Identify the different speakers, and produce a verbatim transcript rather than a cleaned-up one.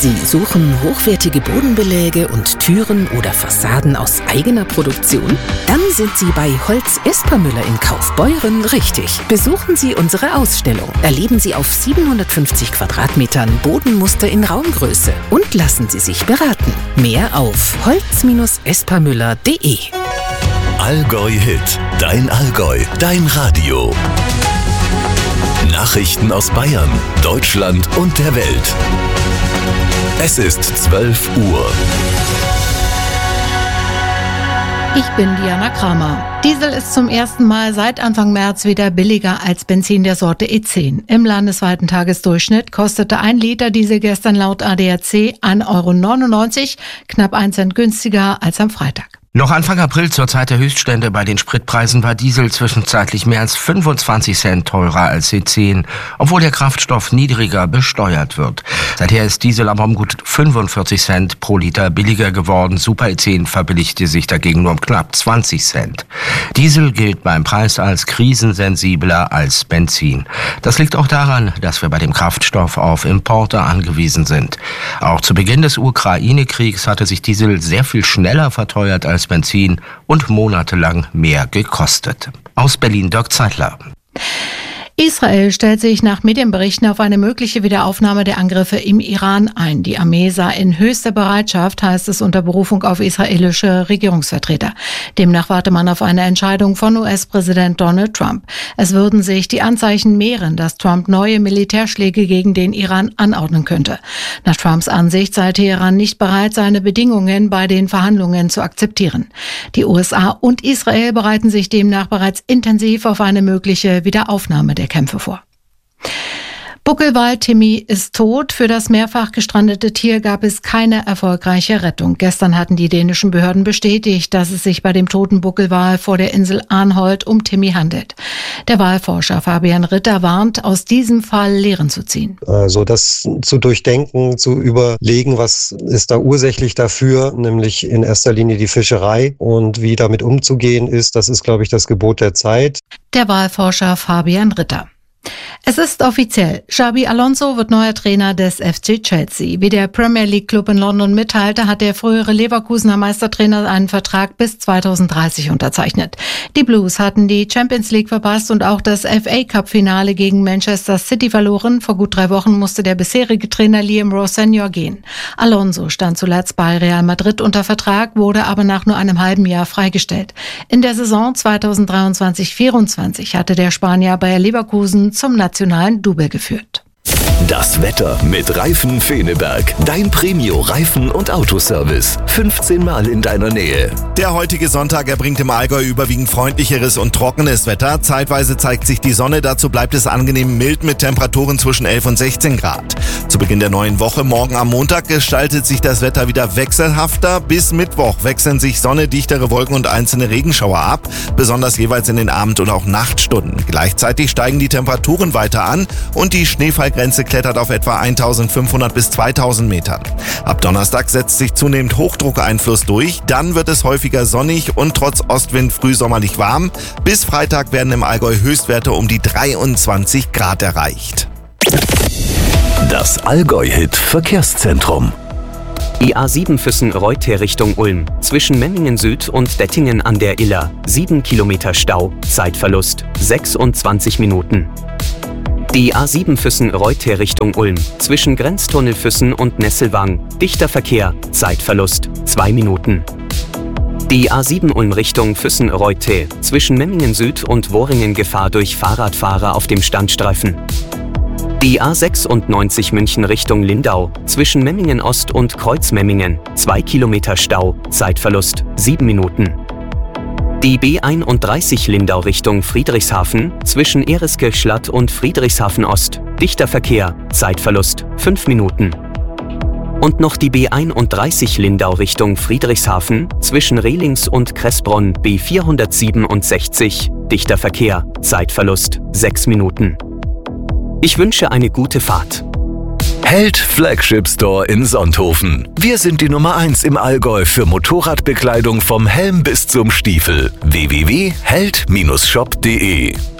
Speaker 1: Sie suchen hochwertige Bodenbeläge und Türen oder Fassaden aus eigener Produktion? Dann sind Sie bei Holz Espermüller in Kaufbeuren richtig. Besuchen Sie unsere Ausstellung. Erleben Sie auf siebenhundertfünfzig Quadratmetern Bodenmuster in Raumgröße und lassen Sie sich beraten. Mehr auf holz espermüller punkt de.
Speaker 2: Allgäu Hit, dein Allgäu, dein Radio. Nachrichten aus Bayern, Deutschland und der Welt. Es ist zwölf Uhr.
Speaker 3: Ich bin Diana Kramer. Diesel ist zum ersten Mal seit Anfang März wieder billiger als Benzin der Sorte E zehn. Im landesweiten Tagesdurchschnitt kostete ein Liter Diesel gestern laut A D A C ein Euro neunundneunzig, knapp ein Cent günstiger als am Freitag.
Speaker 4: Noch Anfang April zur Zeit der Höchststände bei den Spritpreisen war Diesel zwischenzeitlich mehr als fünfundzwanzig Cent teurer als E zehn, obwohl der Kraftstoff niedriger besteuert wird. Seither ist Diesel aber um gut fünfundvierzig Cent pro Liter billiger geworden. Super E zehn verbilligte sich dagegen nur um knapp zwanzig Cent. Diesel gilt beim Preis als krisensensibler als Benzin. Das liegt auch daran, dass wir bei dem Kraftstoff auf Importe angewiesen sind. Auch zu Beginn des Ukraine-Kriegs hatte sich Diesel sehr viel schneller verteuert als Benzin und monatelang mehr gekostet. Aus Berlin Dirk Zeitler.
Speaker 3: Israel stellt sich nach Medienberichten auf eine mögliche Wiederaufnahme der Angriffe im Iran ein. Die Armee sei in höchster Bereitschaft, heißt es unter Berufung auf israelische Regierungsvertreter. Demnach warte man auf eine Entscheidung von U S-Präsident Donald Trump. Es würden sich die Anzeichen mehren, dass Trump neue Militärschläge gegen den Iran anordnen könnte. Nach Trumps Ansicht sei Teheran nicht bereit, seine Bedingungen bei den Verhandlungen zu akzeptieren. Die U S A und Israel bereiten sich demnach bereits intensiv auf eine mögliche Wiederaufnahme der Kämpfe vor. Buckelwal Timmy ist tot. Für das mehrfach gestrandete Tier gab es keine erfolgreiche Rettung. Gestern hatten die dänischen Behörden bestätigt, dass es sich bei dem toten Buckelwal vor der Insel Arnholt um Timmy handelt. Der Walforscher Fabian Ritter warnt, aus diesem Fall Lehren zu ziehen.
Speaker 5: Also das zu durchdenken, zu überlegen, was ist da ursächlich dafür, nämlich in erster Linie die Fischerei und wie damit umzugehen ist, das ist, glaube ich, das Gebot der Zeit.
Speaker 3: Der Walforscher Fabian Ritter. Es ist offiziell. Xabi Alonso wird neuer Trainer des F C Chelsea. Wie der Premier League Club in London mitteilte, hat der frühere Leverkusener Meistertrainer einen Vertrag bis zweitausenddreißig unterzeichnet. Die Blues hatten die Champions League verpasst und auch das F A Cup Finale gegen Manchester City verloren. Vor gut drei Wochen musste der bisherige Trainer Liam Rossenior gehen. Alonso stand zuletzt bei Real Madrid unter Vertrag, wurde aber nach nur einem halben Jahr freigestellt. In der Saison zweitausenddreiundzwanzig vierundzwanzig hatte der Spanier Bayer Leverkusen zum nationalen Double geführt.
Speaker 2: Das Wetter mit Reifen Feneberg. Dein Premio-Reifen- und Autoservice. fünfzehn Mal in deiner Nähe.
Speaker 6: Der heutige Sonntag erbringt im Allgäu überwiegend freundlicheres und trockenes Wetter. Zeitweise zeigt sich die Sonne. Dazu bleibt es angenehm mild mit Temperaturen zwischen elf und sechzehn Grad. Zu Beginn der neuen Woche, morgen am Montag, gestaltet sich das Wetter wieder wechselhafter. Bis Mittwoch wechseln sich Sonne, dichtere Wolken und einzelne Regenschauer ab. Besonders jeweils in den Abend- und auch Nachtstunden. Gleichzeitig steigen die Temperaturen weiter an und die Schneefallgrenze klettert auf etwa eintausendfünfhundert bis zweitausend Metern. Ab Donnerstag setzt sich zunehmend Hochdruckeinfluss durch, dann wird es häufiger sonnig und trotz Ostwind frühsommerlich warm. Bis Freitag werden im Allgäu Höchstwerte um die dreiundzwanzig Grad erreicht.
Speaker 2: Das Allgäu-Hit Verkehrszentrum.
Speaker 7: Die A sieben Füssen-Reuth Richtung Ulm, zwischen Memmingen Süd und Dettingen an der Iller, sieben Kilometer Stau, Zeitverlust sechsundzwanzig Minuten. Die A sieben Füssen-Reuth Richtung Ulm, zwischen Grenztunnel Füssen und Nesselwang, dichter Verkehr, Zeitverlust zwei Minuten. Die A sieben Ulm Richtung Füssen-Reuth, zwischen Memmingen Süd und Worringen Gefahr durch Fahrradfahrer auf dem Standstreifen. Die A sechsundneunzig München Richtung Lindau, zwischen Memmingen Ost und Kreuzmemmingen, zwei Kilometer Stau, Zeitverlust sieben Minuten. Die B einunddreißig Lindau Richtung Friedrichshafen, zwischen Ereskirch-Schlatt und Friedrichshafen Ost, dichter Verkehr, Zeitverlust fünf Minuten. Und noch die B einunddreißig Lindau Richtung Friedrichshafen, zwischen Rehlings und Kressbronn B vierhundertsiebenundsechzig, dichter Verkehr, Zeitverlust sechs Minuten. Ich wünsche eine gute Fahrt.
Speaker 2: Held Flagship Store in Sonthofen. Wir sind die Nummer eins im Allgäu für Motorradbekleidung vom Helm bis zum Stiefel. w w w punkt held Bindestrich shop punkt de